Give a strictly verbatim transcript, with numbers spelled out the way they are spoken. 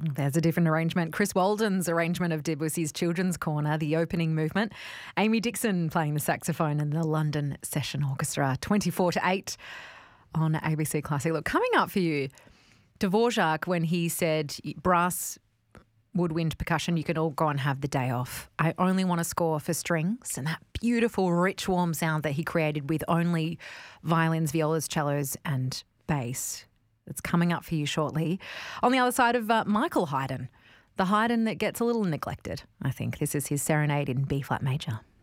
There's a different arrangement. Chris Walden's arrangement of Debussy's Children's Corner, the opening movement. Amy Dixon playing the saxophone in the London Session Orchestra. twenty-four to eight on A B C Classic. Look, coming up for you, Dvorak, when he said brass, woodwind, percussion, you can all go and have the day off. I only want to score for strings, and that beautiful, rich, warm sound that he created with only violins, violas, cellos and bass. It's coming up for you shortly. On the other side of uh, Michael Haydn, the Haydn that gets a little neglected, I think. This is his Serenade in B-flat major.